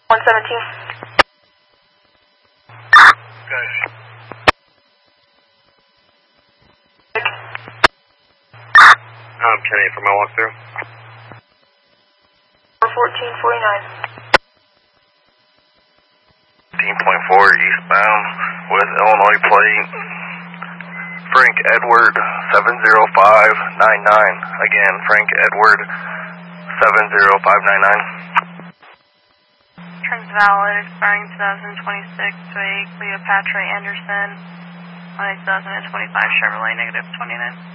117. Guys. I'm Kenny for my walkthrough. 1449. 15.4 eastbound with Illinois plate. Frank Edward 70599. Again, Frank Edward 70599. Trim's valid, expiring 2026 to a Cleopatra Anderson on a 2025 Chevrolet -29.